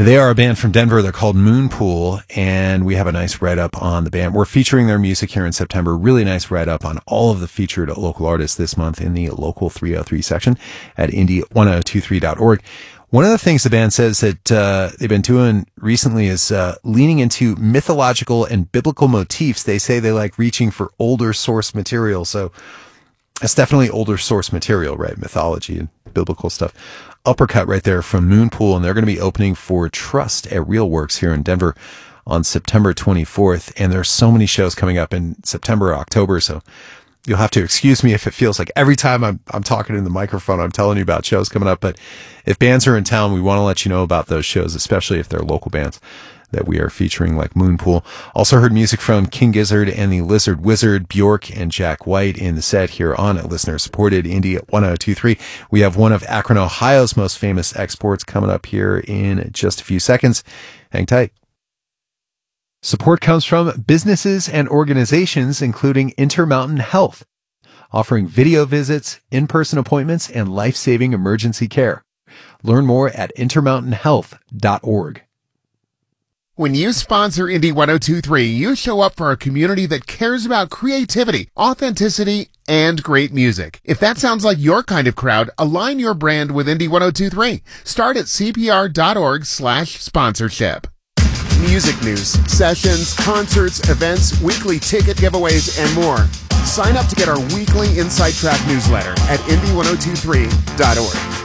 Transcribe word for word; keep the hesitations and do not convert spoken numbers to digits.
They are a band from Denver. They're called Moonpool, and we have a nice write-up on the band. We're featuring their music here in September. Really nice write-up on all of the featured local artists this month in the Local three oh three section at indie ten twenty-three dot org. One of the things the band says that uh, they've been doing recently is uh, leaning into mythological and biblical motifs. They say they like reaching for older source material, so it's definitely older source material, right? Mythology and biblical stuff. Uppercut right there from Moonpool, and they're going to be opening for Trust at Real Works here in Denver on September twenty-fourth. And there's so many shows coming up in September, October, so you'll have to excuse me if it feels like every time I'm I'm talking in the microphone, I'm telling you about shows coming up. But if bands are in town, we want to let you know about those shows, especially if they're local bands that we are featuring, like Moonpool. Also heard music from King Gizzard and the Lizard Wizard, Bjork and Jack White in the set here on listener-supported Indie ten twenty-three. We have one of Akron, Ohio's most famous exports coming up here in just a few seconds. Hang tight. Support comes from businesses and organizations, including Intermountain Health, offering video visits, in-person appointments, and life-saving emergency care. Learn more at intermountain health dot org. When you sponsor Indie ten twenty-three, you show up for a community that cares about creativity, authenticity, and great music. If that sounds like your kind of crowd, align your brand with Indie ten twenty-three. Start at c p r dot org slash sponsorship. Music news, sessions, concerts, events, weekly ticket giveaways, and more. Sign up to get our weekly Inside Track newsletter at indie ten twenty-three dot org.